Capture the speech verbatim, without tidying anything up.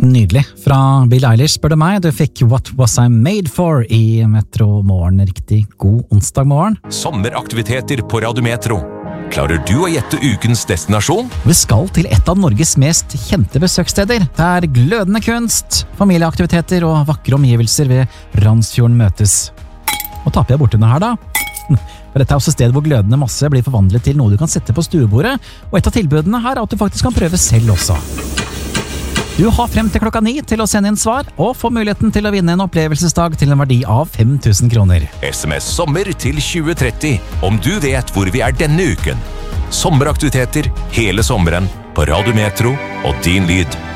Nydelig. Fra Billie Eilish spør du meg, du fikk What Was I Made For i Metro Morgen. Riktig god onsdag morgen. Sommeraktiviteter på Radio Metro. Klarer du å gjette ukens destinasjon? Vi skal til et av Norges mest kjente besøkssteder. Det er glødende kunst, familieaktiviteter og vakre omgivelser ved Randsfjorden møtes. Og taper jeg borti noe her da? For dette er også et sted hvor glødende masse blir forvandlet til noe du kan sette på stuebordet, og et av tilbudene her er at du faktisk kan prøve selv også. Du har frem til klokka ni til å sende inn svar, og få muligheten til å vinne en opplevelsesdag til en verdi av fem tusen kroner. S M S sommer til tjue tretti om du vet hvor vi er denne uken. Sommeraktiviteter hele sommeren på Radio Metro og din lyd.